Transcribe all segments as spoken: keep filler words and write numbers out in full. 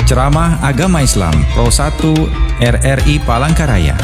Ceramah Agama Islam Pro satu R R I Palangkaraya.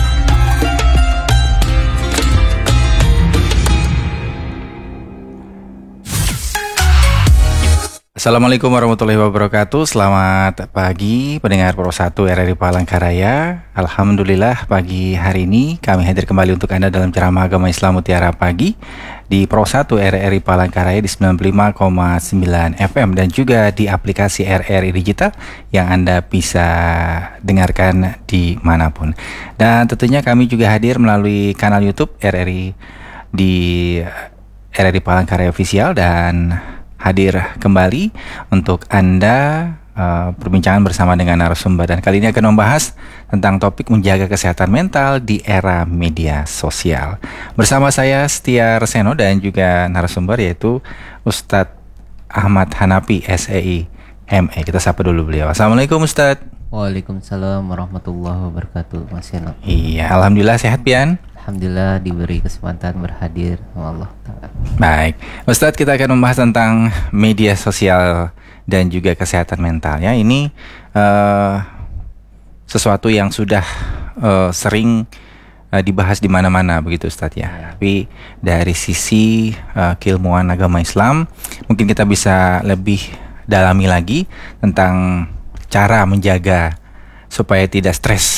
Assalamualaikum warahmatullahi wabarakatuh. Selamat pagi pendengar Pro satu R R I Palangkaraya. Alhamdulillah pagi hari ini kami hadir kembali untuk Anda dalam ceramah Agama Islam Mutiara Pagi di Pro satu R R I Palangkaraya di sembilan puluh lima koma sembilan F M dan juga di aplikasi R R I Digital yang Anda bisa dengarkan dimanapun. Dan tentunya kami juga hadir melalui kanal YouTube R R I di R R I Palangkaraya Official dan hadir kembali untuk Anda uh, perbincangan bersama dengan narasumber, dan kali ini akan membahas tentang topik menjaga kesehatan mental di era media sosial. Bersama saya Setia Reseno dan juga narasumber yaitu Ustadz Ahmad Hanafi S E I M E. Kita sapa dulu beliau. Assalamualaikum Ustadz. Waalaikumsalam warahmatullahi wabarakatuh, Mas Yano. Iya, alhamdulillah sehat pian. Alhamdulillah diberi kesempatan berhadir Allah Ta'ala. Baik, Ustadz, kita akan membahas tentang media sosial dan juga kesehatan mental ya. Ini uh, sesuatu yang sudah uh, sering uh, dibahas di mana-mana begitu Ustadz ya. Tapi dari sisi uh, keilmuan agama Islam, mungkin kita bisa lebih dalami lagi tentang cara menjaga supaya tidak stres.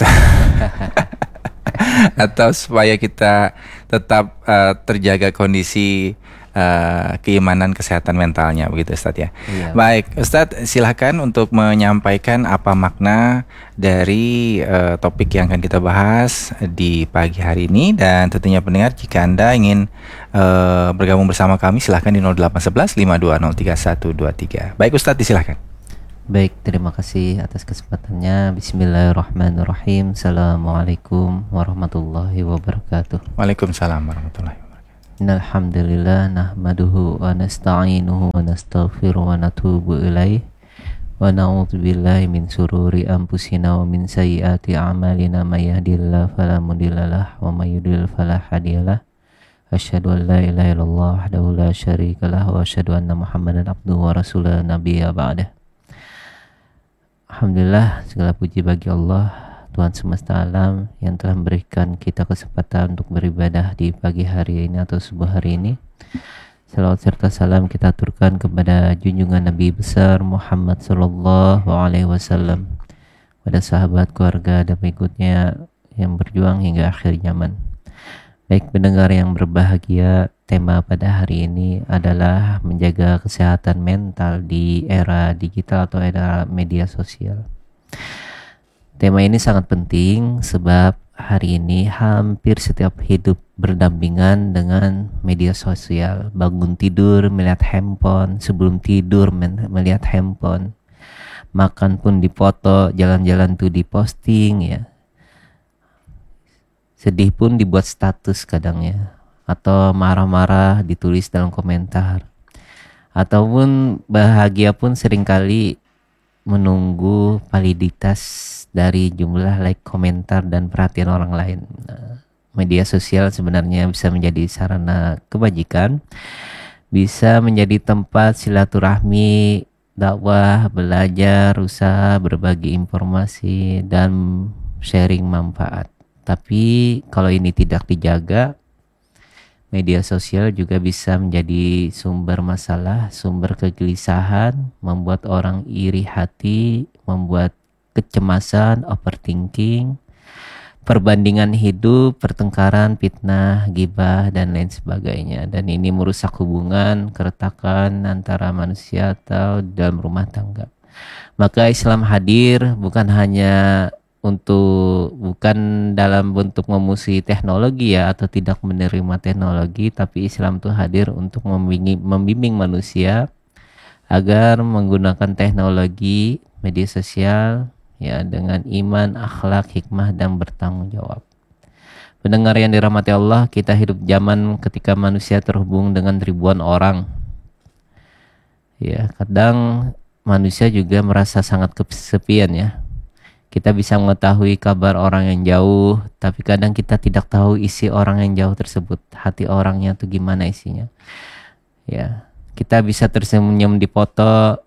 Atau supaya kita tetap uh, terjaga kondisi uh, keimanan kesehatan mentalnya begitu Ustadz ya. Iya. Baik Ustadz, silakan untuk menyampaikan apa makna dari uh, topik yang akan kita bahas di pagi hari ini, dan tentunya pendengar jika Anda ingin uh, bergabung bersama kami silahkan di nol delapan satu satu lima dua nol tiga satu dua tiga. Baik Ustadz, disilahkan. Baik, terima kasih atas kesempatannya. Bismillahirrahmanirrahim. Assalamualaikum warahmatullahi wabarakatuh. Waalaikumsalam warahmatullahi wabarakatuh. Innal hamdalillah nahmaduhu wa nasta'inuhu wa nastaghfiruhu wa natubu ilaih wa na'udzu billahi min sururi anfusina wa min sayyiati a'malina may yahdihillahu fala mudhillalah wa may yudlil fala hadiyalah. Asyhadu an la ilaha illallah wahdahu la syarikalah wa asyhadu anna Muhammadan abduhu wa rasuluhu nabiyya ba'dah. Alhamdulillah, segala puji bagi Allah, Tuhan semesta alam yang telah memberikan kita kesempatan untuk beribadah di pagi hari ini atau subuh hari ini. Salawat serta salam kita aturkan kepada junjungan Nabi besar Muhammad sallallahu alaihi wasallam, pada sahabat, keluarga dan pengikutnya yang berjuang hingga akhir zaman. Baik pendengar yang berbahagia, tema pada hari ini adalah menjaga kesehatan mental di era digital atau era media sosial. Tema ini sangat penting sebab hari ini hampir setiap hidup berdampingan dengan media sosial. Bangun tidur melihat handphone, sebelum tidur melihat handphone, makan pun difoto, jalan-jalan tuh diposting ya. Sedih pun dibuat status kadang ya, atau marah-marah ditulis dalam komentar, ataupun bahagia pun seringkali menunggu validitas dari jumlah like, komentar, dan perhatian orang lain. Nah, media sosial sebenarnya bisa menjadi sarana kebajikan, bisa menjadi tempat silaturahmi, dakwah, belajar, usaha, berbagi informasi, dan sharing manfaat. Tapi kalau ini tidak dijaga, media sosial juga bisa menjadi sumber masalah, sumber kegelisahan, membuat orang iri hati, membuat kecemasan, overthinking, perbandingan hidup, pertengkaran, fitnah, ghibah, dan lain sebagainya. Dan ini merusak hubungan, keretakan antara manusia atau dalam rumah tangga. Maka Islam hadir bukan hanya untuk bukan dalam bentuk memusuhi teknologi ya, atau tidak menerima teknologi, tapi Islam itu hadir untuk membimbing, membimbing manusia agar menggunakan teknologi media sosial ya dengan iman, akhlak, hikmah, dan bertanggung jawab. Pendengar yang dirahmati Allah, kita hidup zaman ketika manusia terhubung dengan ribuan orang. Ya, kadang manusia juga merasa sangat kesepian ya. Kita bisa mengetahui kabar orang yang jauh, tapi kadang kita tidak tahu isi orang yang jauh tersebut, hati orangnya tuh gimana isinya. Ya, kita bisa tersenyum di foto,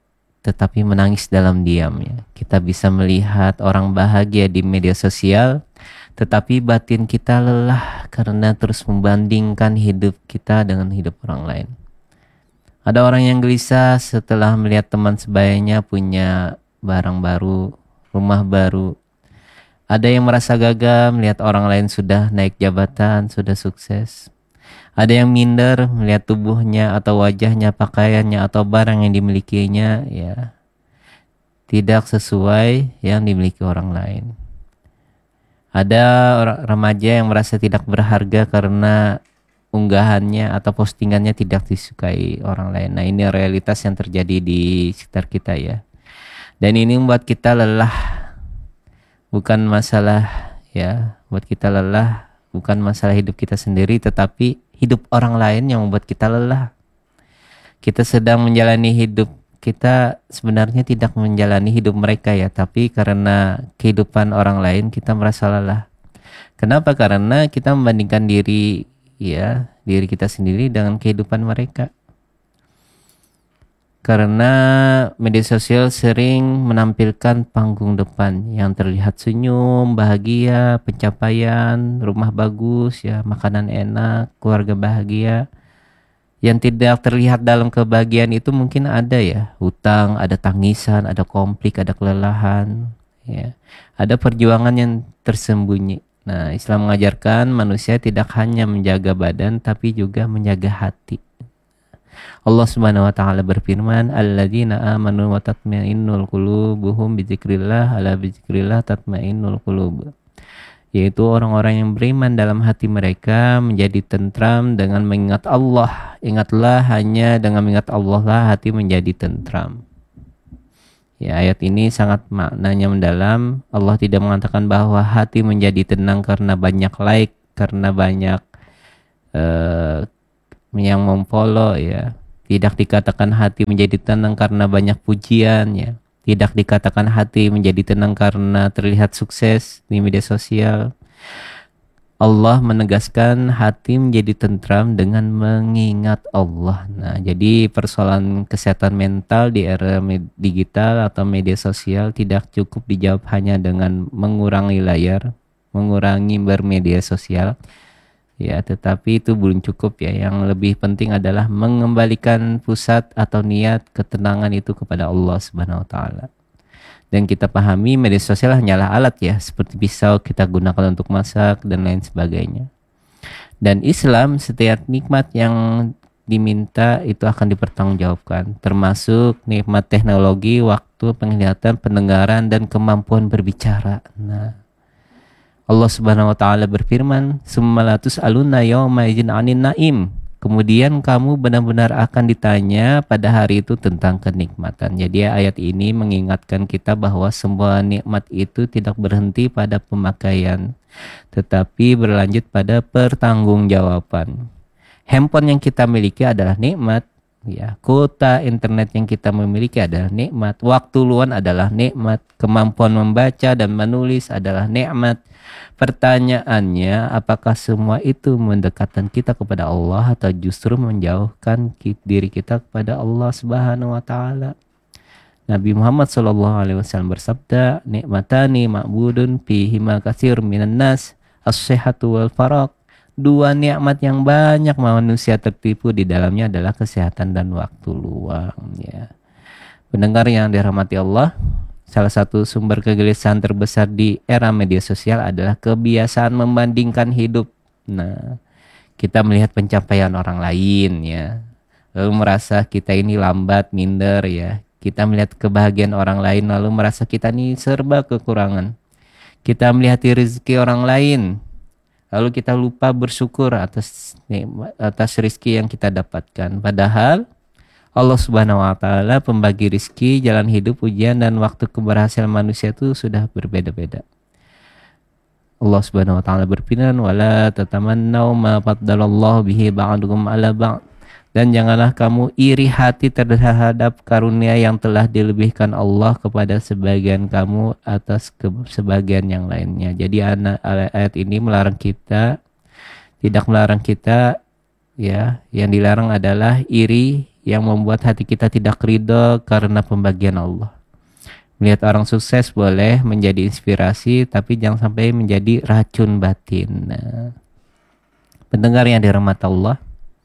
tetapi menangis dalam diam ya. Kita bisa melihat orang bahagia di media sosial, tetapi batin kita lelah karena terus membandingkan hidup kita dengan hidup orang lain. Ada orang yang gelisah setelah melihat teman sebayanya punya barang baru, rumah baru. Ada yang merasa gagal melihat orang lain sudah naik jabatan, sudah sukses. Ada yang minder melihat tubuhnya atau wajahnya, pakaiannya atau barang yang dimilikinya ya tidak sesuai yang dimiliki orang lain. Ada orang remaja yang merasa tidak berharga karena unggahannya atau postingannya tidak disukai orang lain. Nah, ini realitas yang terjadi di sekitar kita ya. Dan ini membuat kita lelah. Bukan masalah ya, buat kita lelah bukan masalah hidup kita sendiri, tetapi hidup orang lain yang membuat kita lelah. Kita sedang menjalani hidup kita sebenarnya tidak menjalani hidup mereka ya, tapi karena kehidupan orang lain kita merasa lelah. Kenapa? Karena kita membandingkan diri ya, diri kita sendiri dengan kehidupan mereka. Karena media sosial sering menampilkan panggung depan yang terlihat senyum, bahagia, pencapaian, rumah bagus ya, makanan enak, keluarga bahagia. Yang tidak terlihat dalam kebahagiaan itu mungkin ada ya, hutang, ada tangisan, ada konflik, ada kelelahan, ya. Ada perjuangan yang tersembunyi. Nah, Islam mengajarkan manusia tidak hanya menjaga badan tapi juga menjaga hati. Allah Subhanahu wa taala berfirman, "Alladzina amanu wa tatma'innul qulubuhum bidzikrillah, ala bidzikrillah tatma'innul qulub." Yaitu orang-orang yang beriman dalam hati mereka menjadi tentram dengan mengingat Allah. Ingatlah, hanya dengan mengingat Allah lah hati menjadi tentram. Ya, ayat ini sangat maknanya mendalam. Allah tidak mengatakan bahwa hati menjadi tenang karena banyak like, karena banyak uh, yang memfollow ya. Tidak dikatakan hati menjadi tenang karena banyak pujian ya. Tidak dikatakan hati menjadi tenang karena terlihat sukses di media sosial. Allah menegaskan hati menjadi tentram dengan mengingat Allah. Nah, jadi persoalan kesehatan mental di era digital atau media sosial tidak cukup dijawab hanya dengan mengurangi layar, mengurangi bermedia sosial. Ya, tetapi itu belum cukup ya. Yang lebih penting adalah mengembalikan pusat atau niat ketenangan itu kepada Allah Subhanahu wa taala. Dan kita pahami media sosial hanyalah alat ya, seperti pisau kita gunakan untuk masak dan lain sebagainya. Dan Islam, setiap nikmat yang diminta itu akan dipertanggungjawabkan, termasuk nikmat teknologi, waktu, penglihatan, pendengaran, dan kemampuan berbicara. Nah, Allah Subhanahu wa taala berfirman, "Summa la tus'aluna yauma idzin 'anin na'im." Kemudian kamu benar-benar akan ditanya pada hari itu tentang kenikmatan. Jadi ayat ini mengingatkan kita bahwa semua nikmat itu tidak berhenti pada pemakaian, tetapi berlanjut pada pertanggungjawaban. Handphone yang kita miliki adalah nikmat. Ya, kuota internet yang kita memiliki adalah nikmat. Waktu luang adalah nikmat. Kemampuan membaca dan menulis adalah nikmat. Pertanyaannya, apakah semua itu mendekatkan kita kepada Allah atau justru menjauhkan diri kita kepada Allah Subhanahu wa taala? Nabi Muhammad shallallahu alaihi wasallam bersabda, "Nikmatani ma'budun fihima katsir minan nas, as-sihhatu wal faraq." Dua nikmat yang banyak manusia tertipu di dalamnya adalah kesehatan dan waktu luang ya. Pendengar yang dirahmati Allah, salah satu sumber kegelisahan terbesar di era media sosial adalah kebiasaan membandingkan hidup. Nah, kita melihat pencapaian orang lain ya, lalu merasa kita ini lambat, minder ya. Kita melihat kebahagiaan orang lain lalu merasa kita ini serba kekurangan. Kita melihat rezeki orang lain, lalu kita lupa bersyukur atas atas rezeki yang kita dapatkan. Padahal Allah Subhanahu wa taala pembagi rizki, jalan hidup, ujian dan waktu keberhasilan manusia itu sudah berbeda-beda. Allah Subhanahu wa taala berfirman, "Wala tatamannau ma faddalallahu bihi ba'dukum 'ala ba'd." Dan janganlah kamu iri hati terhadap karunia yang telah dilebihkan Allah kepada sebagian kamu atas ke sebagian yang lainnya. Jadi ayat ini melarang kita, tidak melarang kita ya, yang dilarang adalah iri yang membuat hati kita tidak ridho karena pembagian Allah. Melihat orang sukses boleh menjadi inspirasi, tapi jangan sampai menjadi racun batin. Nah, pendengar yang dirahmati Allah,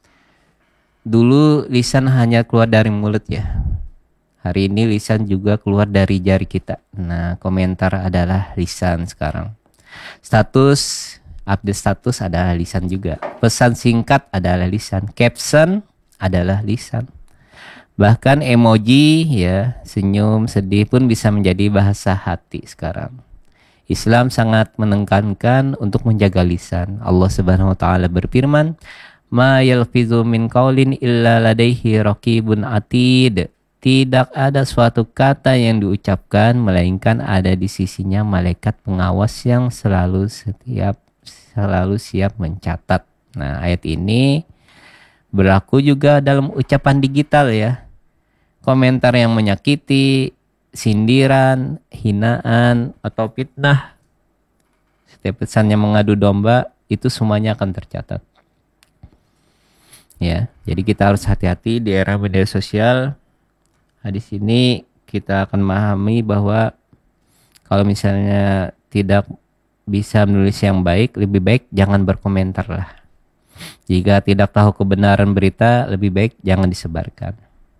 dulu lisan hanya keluar dari mulut ya. Hari ini lisan juga keluar dari jari kita. Nah, komentar adalah lisan sekarang. Status, update status adalah lisan juga. Pesan singkat adalah lisan. Caption adalah lisan. Bahkan emoji ya, senyum, sedih pun bisa menjadi bahasa hati sekarang. Islam sangat menekankan untuk menjaga lisan. Allah Subhanahu wa taala berfirman, "Ma yalfizu min qaulin illa ladaihi raqibun atid." Tidak ada suatu kata yang diucapkan melainkan ada di sisinya malaikat pengawas yang selalu setiap selalu siap mencatat. Nah, ayat ini berlaku juga dalam ucapan digital ya. Komentar yang menyakiti, sindiran, hinaan, atau fitnah, setiap pesan yang mengadu domba, itu semuanya akan tercatat. Ya, jadi kita harus hati-hati di era media sosial. Hadis ini kita akan memahami bahwa kalau misalnya tidak bisa menulis yang baik, lebih baik jangan berkomentar lah. Jika tidak tahu kebenaran berita, lebih baik jangan disebarkan.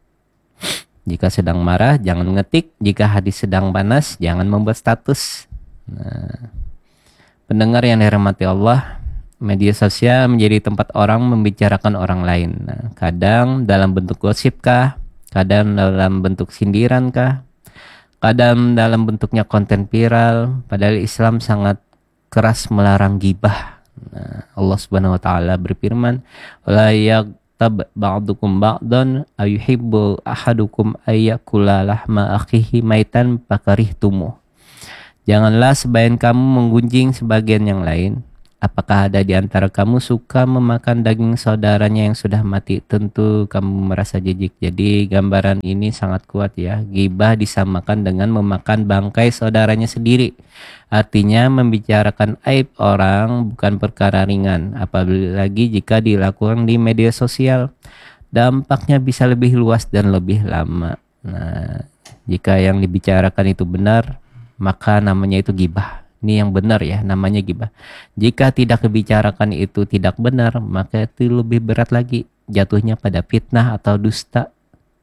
Jika sedang marah, jangan ngetik. Jika hadis sedang panas, jangan membuat status. Nah, pendengar yang dirahmati Allah, media sosial menjadi tempat orang membicarakan orang lain. Nah, kadang dalam bentuk gosip kah? Kadang dalam bentuk sindiran kah? Kadang dalam bentuknya konten viral. Padahal Islam sangat keras melarang ghibah. Nah, Allah Subhanahu wa taala berfirman, "La yaghtab ba'dukum ba'dan ayuhibbu ahadukum ayyakula lahma akhihi maitan fakarihtumuh." Janganlah sebagian kamu menggunjing sebagian yang lain. Apakah ada di antara kamu suka memakan daging saudaranya yang sudah mati? Tentu kamu merasa jijik. Jadi gambaran ini sangat kuat ya. Ghibah disamakan dengan memakan bangkai saudaranya sendiri. Artinya membicarakan aib orang bukan perkara ringan. Apalagi jika dilakukan di media sosial. Dampaknya bisa lebih luas dan lebih lama. Nah, jika yang dibicarakan itu benar, maka namanya itu ghibah. Ini yang benar ya, namanya ghibah. Jika tidak dibicarakan itu tidak benar, maka itu lebih berat lagi, jatuhnya pada fitnah atau dusta.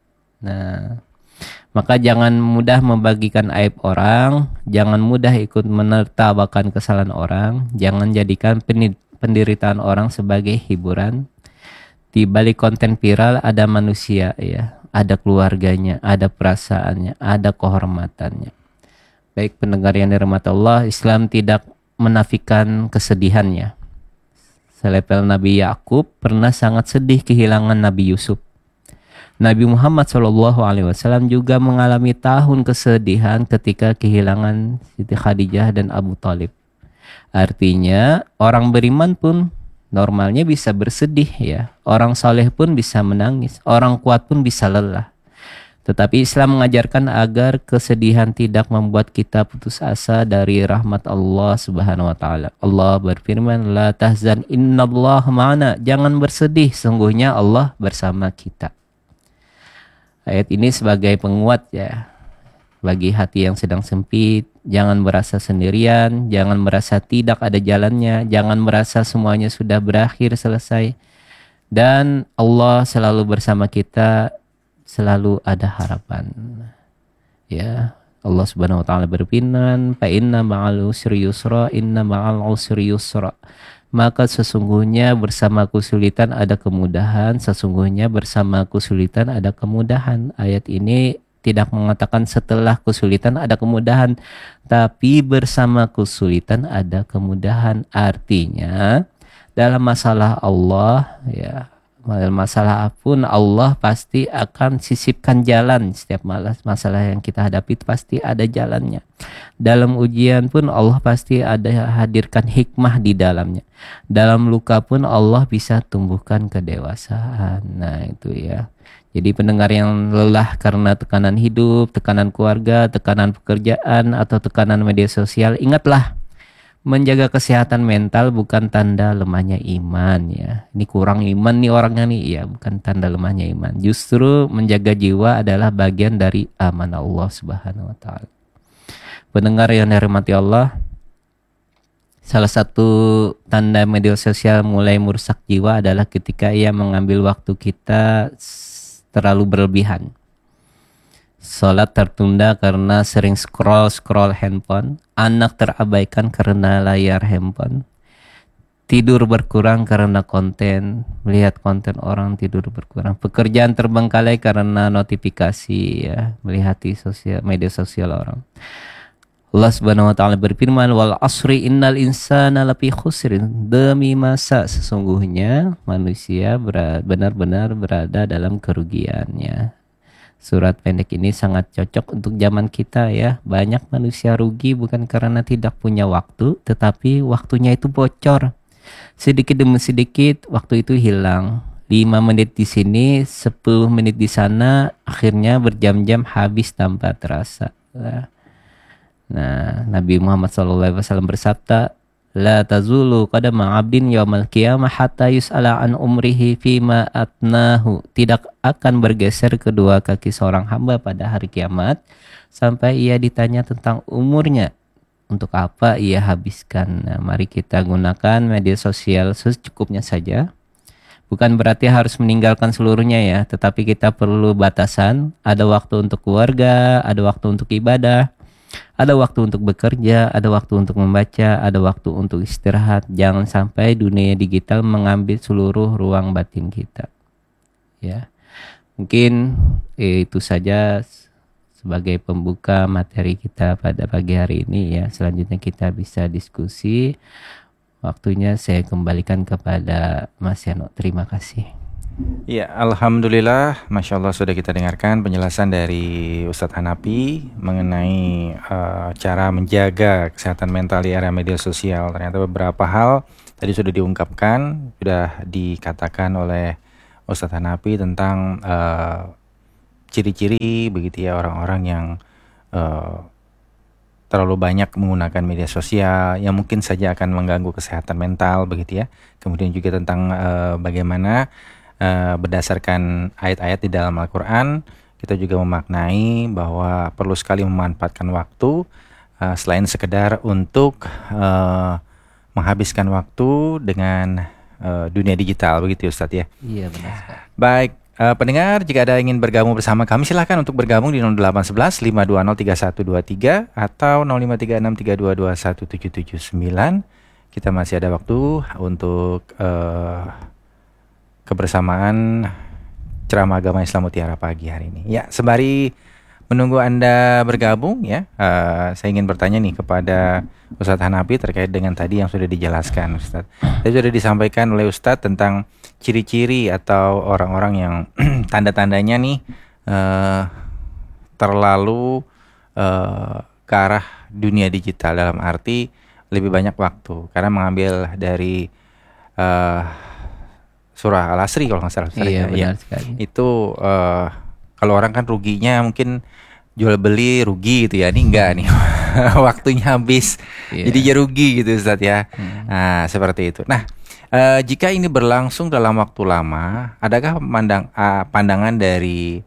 Nah, maka jangan mudah membagikan aib orang, jangan mudah ikut menertawakan kesalahan orang, jangan jadikan penderitaan orang sebagai hiburan. Di balik konten viral ada manusia ya, ada keluarganya, ada perasaannya, ada kehormatannya. Baik pendengar yang dirahmati Allah, Islam tidak menafikan kesedihannya. Selepel Nabi Yakub pernah sangat sedih kehilangan Nabi Yusuf. Nabi Muhammad shallallahu alaihi wasallam juga mengalami tahun kesedihan ketika kehilangan Siti Khadijah dan Abu Thalib. Artinya orang beriman pun normalnya bisa bersedih ya. Orang saleh pun bisa menangis. Orang kuat pun bisa lelah. Tetapi Islam mengajarkan agar kesedihan tidak membuat kita putus asa dari rahmat Allah Subhanahu wa taala. Allah berfirman, "La tahzan innallaha ma'ana." Jangan bersedih, sungguhnya Allah bersama kita. Ayat ini sebagai penguat ya bagi hati yang sedang sempit. Jangan merasa sendirian, jangan merasa tidak ada jalannya, jangan merasa semuanya sudah berakhir selesai. Dan Allah selalu bersama kita. Selalu ada harapan. Ya, Allah Subhanahu wa taala berfirman, "Fa inna ma'al usri yusra, inna ma'al usri yusra." Maka sesungguhnya bersama kesulitan ada kemudahan, sesungguhnya bersama kesulitan ada kemudahan. Ayat ini tidak mengatakan setelah kesulitan ada kemudahan, tapi bersama kesulitan ada kemudahan. Artinya dalam masalah Allah ya, masalah apapun Allah pasti akan sisipkan jalan. Setiap masalah yang kita hadapi pasti ada jalannya. Dalam ujian pun Allah pasti ada hadirkan hikmah di dalamnya. Dalam luka pun Allah bisa tumbuhkan kedewasaan. Nah itu ya. Jadi pendengar yang lelah karena tekanan hidup, tekanan keluarga, tekanan pekerjaan, atau tekanan media sosial, ingatlah menjaga kesehatan mental bukan tanda lemahnya iman ya. Ini kurang iman nih orangnya nih, ya bukan tanda lemahnya iman. Justru menjaga jiwa adalah bagian dari amanah Allah Subhanahu wa taala. Pendengar yang dirahmati Allah, salah satu tanda media sosial mulai merusak jiwa adalah ketika ia mengambil waktu kita terlalu berlebihan. Sholat tertunda karena sering scroll-scroll handphone. Anak terabaikan karena layar handphone. Tidur berkurang karena konten. Melihat konten orang tidur berkurang. Pekerjaan terbengkalai karena notifikasi ya, melihat di sosial, media sosial orang. Allah Subhanahu wa taala berfirman, wal asri innal insana lafi khusrin. Demi masa sesungguhnya manusia benar-benar berada dalam kerugiannya. Surat pendek ini sangat cocok untuk zaman kita ya. Banyak manusia rugi bukan karena tidak punya waktu, tetapi waktunya itu bocor. Sedikit demi sedikit waktu itu hilang. lima menit di sini, sepuluh menit di sana, akhirnya berjam-jam habis tanpa terasa. Nah, Nabi Muhammad shallallahu alaihi wasallam bersabda, la tazulu qadama 'abdin yaumal qiyamah hatta yus'ala an umrihi fima atnahu. Tidak akan bergeser kedua kaki seorang hamba pada hari kiamat sampai ia ditanya tentang umurnya, untuk apa ia habiskan. Nah, mari kita gunakan media sosial secukupnya saja. Bukan berarti harus meninggalkan seluruhnya ya, tetapi kita perlu batasan. Ada waktu untuk keluarga, ada waktu untuk ibadah, ada waktu untuk bekerja, ada waktu untuk membaca, ada waktu untuk istirahat. Jangan sampai dunia digital mengambil seluruh ruang batin kita. Ya, mungkin eh, itu saja sebagai pembuka materi kita pada pagi hari ini ya. Selanjutnya kita bisa diskusi. Waktunya saya kembalikan kepada Mas Yano. Terima kasih. Ya, Alhamdulillah, Masya Allah sudah kita dengarkan penjelasan dari Ustadz Hanapi mengenai uh, cara menjaga kesehatan mental di era media sosial. Ternyata beberapa hal tadi sudah diungkapkan, sudah dikatakan oleh Ustadz Hanapi tentang uh, ciri-ciri begitu ya orang-orang yang uh, terlalu banyak menggunakan media sosial yang mungkin saja akan mengganggu kesehatan mental begitu ya. Kemudian juga tentang uh, bagaimana Uh, berdasarkan ayat-ayat di dalam Al-Quran, kita juga memaknai bahwa perlu sekali memanfaatkan waktu uh, selain sekedar untuk uh, menghabiskan waktu dengan uh, dunia digital begitu Ustadz ya. Iya benar sekali. Baik, uh, pendengar, jika ada yang ingin bergabung bersama kami silahkan untuk bergabung di nol delapan satu satu lima dua nol tiga satu dua tiga atau nol lima tiga enam tiga dua dua satu tujuh tujuh sembilan. Kita masih ada waktu untuk uh, kebersamaan ceramah agama Islam Mutiara pagi hari ini. Ya, sembari menunggu Anda bergabung ya, uh, saya ingin bertanya nih kepada Ustadz Hanapi terkait dengan tadi yang sudah dijelaskan Ustadz. Tadi sudah disampaikan oleh Ustadz tentang ciri-ciri atau orang-orang yang tanda-tandanya nih uh, terlalu uh, ke arah dunia digital, dalam arti lebih banyak waktu karena mengambil dari uh, surah Al-Asri kalau nggak salah. Iya, benar ya. sekali. Itu uh, kalau orang kan ruginya mungkin jual beli rugi gitu ya. Ini enggak nih. Waktunya habis. Yeah. Jadi ya rugi gitu Ustadz ya. Hmm. Nah, seperti itu. Nah, uh, jika ini berlangsung dalam waktu lama, adakah pandang, uh, pandangan dari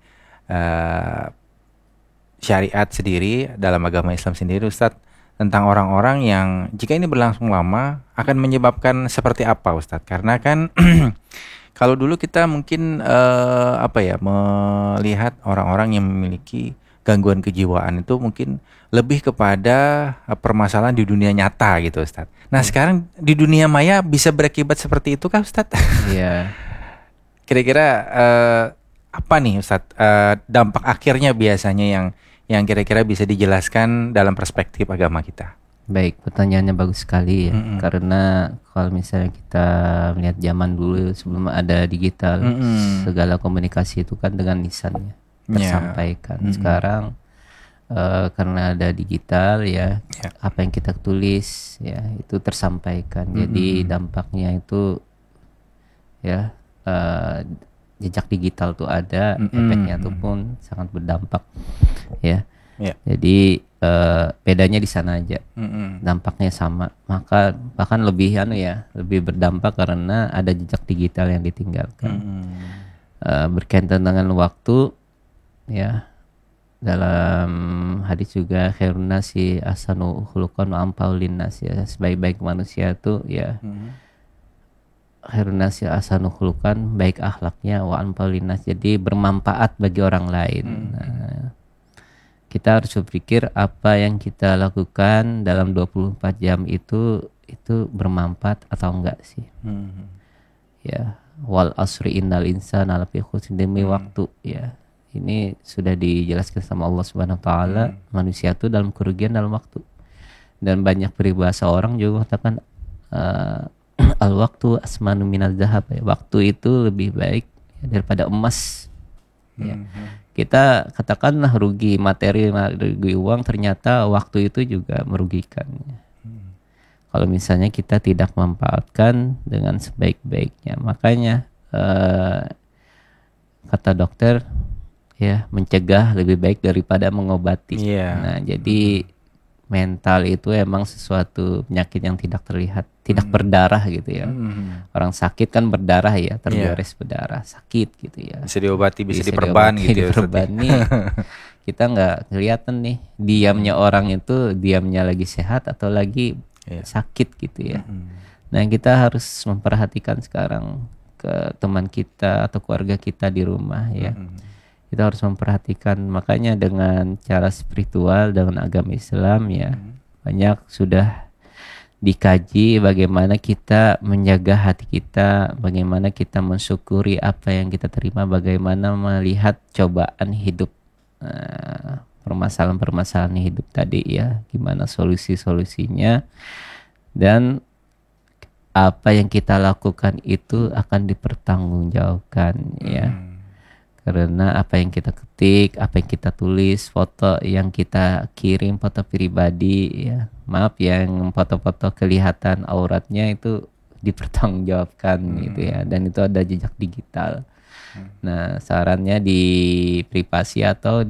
uh, syariat sendiri dalam agama Islam sendiri Ustadz tentang orang-orang yang jika ini berlangsung lama akan menyebabkan seperti apa Ustadz? Karena kan kalau dulu kita mungkin uh, apa ya melihat orang-orang yang memiliki gangguan kejiwaan itu mungkin lebih kepada uh, permasalahan di dunia nyata gitu Ustadz. Nah hmm. sekarang di dunia maya bisa berakibat seperti itu kah Ustadz? Iya. Kira-kira uh, apa nih Ustadz uh, dampak akhirnya biasanya yang yang kira-kira bisa dijelaskan dalam perspektif agama kita? Baik, pertanyaannya bagus sekali ya. Mm-mm. Karena kalau misalnya kita melihat zaman dulu sebelum ada digital, Mm-mm. segala komunikasi itu kan dengan lisannya tersampaikan. Yeah. Sekarang uh, karena ada digital ya, yeah. apa yang kita tulis ya itu tersampaikan. Mm-mm. Jadi dampaknya itu ya uh, jejak digital tuh ada, Mm-mm. efeknya tuh pun sangat berdampak ya. Yeah. Jadi eh, bedanya di sana aja. Mm-mm. Dampaknya sama, maka bahkan lebih anu ya, lebih berdampak karena ada jejak digital yang ditinggalkan. Mm-mm. Eh, berkaitan dengan waktu ya, dalam hadis juga khairun nasi ahsanu khuluqan wa amfa'ul linnas ya, sebaik-baik manusia itu ya Mm-mm. khairun nasi ahsanu khuluqan, baik akhlaknya, wa amfa'ul linnas, jadi bermanfaat bagi orang lain. Mm-mm. Nah, kita harus berpikir apa yang kita lakukan dalam dua puluh empat jam itu itu bermanfaat atau enggak sih. Mm-mm. Ya, wal asri innal insana lafi khusr, demi Hmm. waktu ya. Ini sudah dijelaskan sama Allah Subhanahu wa taala, Hmm. manusia itu dalam kerugian dalam waktu. Dan banyak peribahasa orang juga katakan eh, al waktu asmanu minaz zahab ya. Waktu itu lebih baik ya, daripada emas. Ya. Mhm. Kita katakanlah rugi materi, rugi uang, ternyata waktu itu juga merugikan. Hmm. Kalau misalnya kita tidak memanfaatkan dengan sebaik-baiknya, makanya eh, kata dokter ya, mencegah lebih baik daripada mengobati. Iya. Nah, jadi mental itu emang sesuatu penyakit yang tidak terlihat, tidak Hmm. berdarah gitu ya. Mhm. Orang sakit kan berdarah ya, tergores berdarah, sakit gitu ya. Bisa diobati, bisa, Bisa diperban diobati, gitu ya Ustaz. diperban nih. Kita nggak kelihatan nih diamnya orang itu, diamnya lagi sehat atau lagi Iya. sakit gitu ya. Mhm. Nah, kita harus memperhatikan sekarang ke teman kita atau keluarga kita di rumah ya. Mhm. Kita harus memperhatikan, makanya dengan cara spiritual, dengan agama Islam ya, Mhm. banyak sudah dikaji bagaimana kita menjaga hati kita, bagaimana kita mensyukuri apa yang kita terima, bagaimana melihat cobaan hidup, eh, permasalahan-permasalahan hidup tadi ya, gimana solusi-solusinya, dan apa yang kita lakukan itu akan dipertanggungjawabkan ya. Hmm. Karena apa yang kita ketik, apa yang kita tulis, foto yang kita kirim, foto pribadi ya, maaf, yang foto-foto kelihatan auratnya itu dipertanggungjawabkan Hmm. gitu ya, dan itu ada jejak digital. Hmm. Nah, sarannya di privasi atau